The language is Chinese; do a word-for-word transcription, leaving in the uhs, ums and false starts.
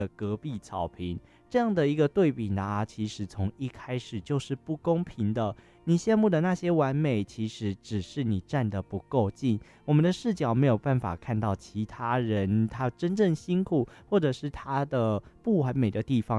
的隔壁草坪。这样的一个对比呢，其实从一开始就是不公平的。你羡慕的那些完美，其实只是你站得不够近，我们的视角没有办法看到其他人他真正辛苦，或者是他的不完美的地方。